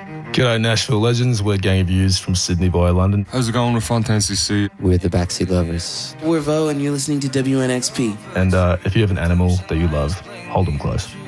G'day Nashville legends, we're Gang of Views from Sydney via London. How's it going with Fontaine CC? We're the Backseat Lovers. We're Vo and you're listening to WNXP. And if you have an animal that you love, hold them close.